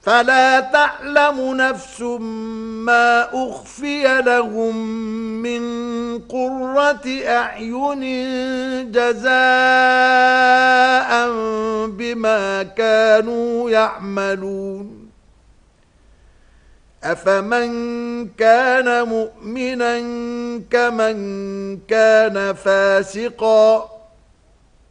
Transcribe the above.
فلا تعلم نفس ما أخفي لهم من قرة أعين جزاء بما كانوا يعملون أفمن كان مؤمنا كمن كان فاسقا